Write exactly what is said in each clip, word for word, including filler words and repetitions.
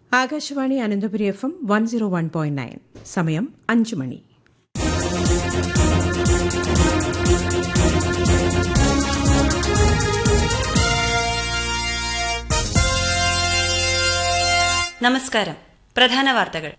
Akashvani Ananthapuri F M one zero one point nine. സമയം അഞ്ച് മണി. നമസ്കാരം. പ്രധാന വാർത്തകൾ.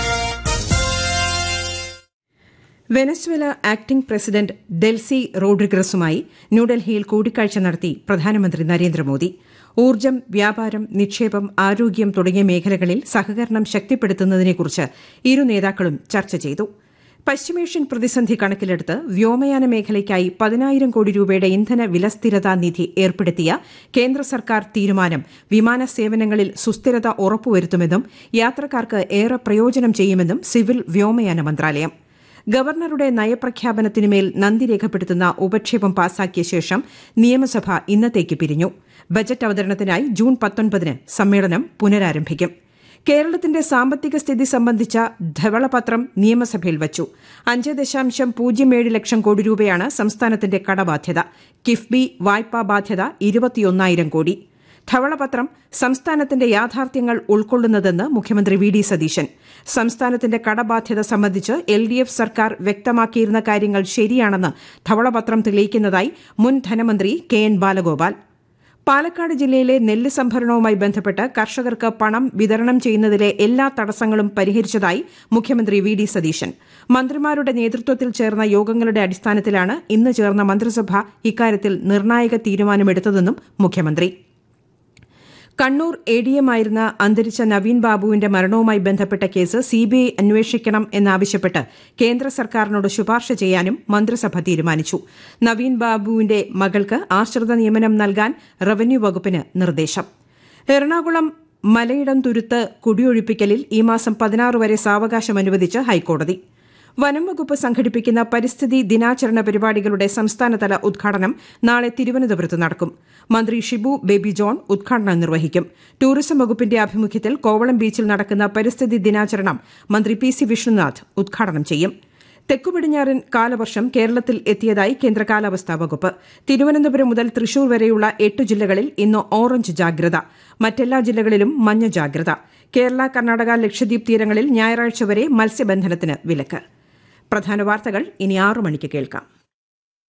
വെനസ്വേല ആക്ടിംഗ് പ്രസിഡന്റ് ഡെൽസി റോഡ്രിഗസുമായി ന്യൂഡൽഹിയിൽ കൂടിക്കാഴ്ച നടത്തി പ്രധാനമന്ത്രി നരേന്ദ്രമോദി. ഊർജ്ജം, വ്യാപാരം, നിക്ഷേപം, ആരോഗ്യം തുടങ്ങിയ മേഖലകളിൽ സഹകരണം ശക്തിപ്പെടുത്തുന്നതിനെക്കുറിച്ച് ഇരു നേതാക്കളും ചർച്ച ചെയ്തു. പശ്ചിമേഷ്യൻ പ്രതിസന്ധി കണക്കിലെടുത്ത് വ്യോമയാന മേഖലയ്ക്കായി പതിനായിരം കോടി രൂപയുടെ ഇന്ധന വിലസ്ഥിരതാ നിധി ഏർപ്പെടുത്തിയ കേന്ദ്ര സർക്കാർ തീരുമാനം വിമാന സേവനങ്ങളിൽ സുസ്ഥിരത ഉറപ്പുവരുത്തുമെന്നും യാത്രക്കാർക്ക് ഏറെ പ്രയോജനം ചെയ്യുമെന്നും സിവിൽ വ്യോമയാന മന്ത്രാലയം. ഗവർണറുടെ നയപ്രഖ്യാപനത്തിനുമേൽ നന്ദി രേഖപ്പെടുത്തുന്ന ഉപക്ഷേപം പാസാക്കിയ ശേഷം നിയമസഭ ഇന്നത്തേക്ക് പിരിഞ്ഞു. ബജറ്റ് അവതരണത്തിനായി ജൂൺ പത്തൊൻപതിന് സമ്മേളനം പുനരാരംഭിക്കും. കേരളത്തിന്റെ സാമ്പത്തിക സ്ഥിതി സംബന്ധിച്ച ധവളപത്രം നിയമസഭയിൽ വച്ചു. അഞ്ച് ദശാംശം പൂജ്യം ഏഴ് ലക്ഷം കോടി രൂപയാണ് സംസ്ഥാനത്തിന്റെ കടബാധ്യത. കിഫ്ബി വായ്പാ ബാധ്യത ഇരുപത്തിയൊന്നായിരം കോടി. ധവളപത്രം സംസ്ഥാനത്തിന്റെ യാഥാർത്ഥ്യങ്ങൾ ഉൾക്കൊള്ളുന്നതെന്ന് മുഖ്യമന്ത്രി വി ഡി സതീശൻ. സംസ്ഥാനത്തിന്റെ കടബാധ്യത സംബന്ധിച്ച് എൽ ഡി എഫ് സർക്കാർ വ്യക്തമാക്കിയിരുന്ന കാര്യങ്ങൾ ശരിയാണെന്ന് ധവളപത്രം തെളിയിക്കുന്നതായി മുൻ ധനമന്ത്രി കെ എൻ ബാലഗോപാൽ. പാലക്കാട് ജില്ലയിലെ നെല്ല് സംഭരണവുമായി ബന്ധപ്പെട്ട് കർഷകർക്ക് പണം വിതരണം ചെയ്യുന്നതിലെ എല്ലാ തടസ്സങ്ങളും പരിഹരിച്ചതായി മുഖ്യമന്ത്രി വി ഡി സതീശൻ. മന്ത്രിമാരുടെ നേതൃത്വത്തിൽ ചേർന്ന യോഗങ്ങളുടെ അടിസ്ഥാനത്തിലാണ് ഇന്ന് ചേർന്ന മന്ത്രിസഭ ഇക്കാര്യത്തിൽ നിർണായക തീരുമാനമെടുത്തതെന്നും മുഖ്യമന്ത്രി. കണ്ണൂർ എ ഡി എം ആയിരുന്ന അന്തരിച്ച നവീൻ ബാബുവിന്റെ മരണവുമായി ബന്ധപ്പെട്ട കേസ് സിബിഐ അന്വേഷിക്കണം എന്നാവശ്യപ്പെട്ട് കേന്ദ്ര സർക്കാരിനോട് ശുപാർശ ചെയ്യാനും മന്ത്രിസഭ തീരുമാനിച്ചു. നവീൻ ബാബുവിന്റെ മകൾക്ക് ആശ്രിത നിയമനം നൽകാൻ റവന്യൂ വകുപ്പിന് നിർദ്ദേശം. എറണാകുളം മലയിടം തുരുത്ത് കുടിയൊഴിപ്പിക്കലിൽ ഈ മാസം പതിനാറ് വരെ സാവകാശം അനുവദിച്ച് ഹൈക്കോടതി. വനം വകുപ്പ് സംഘടിപ്പിക്കുന്ന പരിസ്ഥിതി ദിനാചരണ പരിപാടികളുടെ സംസ്ഥാനതല ഉദ്ഘാടനം നാളെ തിരുവനന്തപുരത്ത് നടക്കും. മന്ത്രി ഷിബു ബേബി ജോൺ ഉദ്ഘാടനം നിർവഹിക്കും. ടൂറിസം വകുപ്പിന്റെ ആഭിമുഖ്യത്തിൽ കോവളം ബീച്ചിൽ നടക്കുന്ന പരിസ്ഥിതി ദിനാചരണം മന്ത്രി പി സി വിഷ്ണുനാഥ് ഉദ്ഘാടനം ചെയ്യും. തെക്കുപടിഞ്ഞാറൻ കാലവർഷം കേരളത്തിൽ എത്തിയതായി കേന്ദ്ര കാലാവസ്ഥാ വകുപ്പ്. തിരുവനന്തപുരം മുതൽ തൃശൂർ വരെയുള്ള എട്ട് ജില്ലകളിൽ ഇന്ന് ഓറഞ്ച് ജാഗ്രത. മറ്റെല്ലാ ജില്ലകളിലും മഞ്ഞ ജാഗ്രത. കേരള, കർണാടക, ലക്ഷദ്വീപ് തീരങ്ങളിൽ ഞായറാഴ്ച വരെ മത്സ്യബന്ധനത്തിന് വിലക്ക്. പ്രധാന വാർത്തകൾ ഇനി ആറു മണിക്ക് കേൾക്കാം.